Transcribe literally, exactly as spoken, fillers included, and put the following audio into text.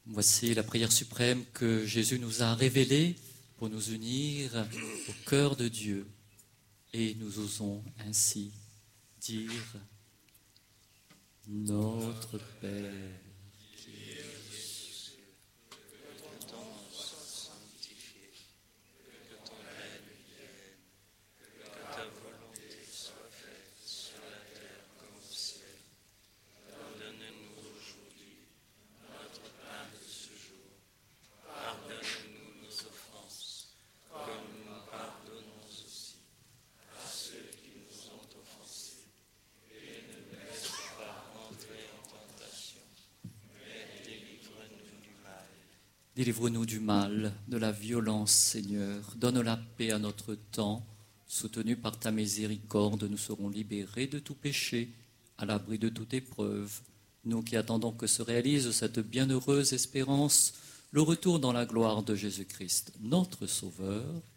Voici la prière suprême que Jésus nous a révélée pour nous unir au cœur de Dieu. Et nous osons ainsi dire « Notre Père, qui es aux cieux, que ton nom soit sanctifié, que ton règne vienne, que ta volonté soit faite sur la terre comme au ciel. Donne-nous aujourd'hui notre pain de ce jour. Pardonne-nous nos offenses, comme nous pardonnons aussi à ceux qui nous ont offensés. Et ne nous laisse pas entrer en tentation, mais délivre-nous du mal. Délivre-nous du mal, de la violence, Seigneur. Donne la paix à notre temps. Soutenus par ta miséricorde, nous serons libérés de tout péché, à l'abri de toute épreuve. Nous qui attendons que se réalise cette bienheureuse espérance, le retour dans la gloire de Jésus-Christ, notre Sauveur.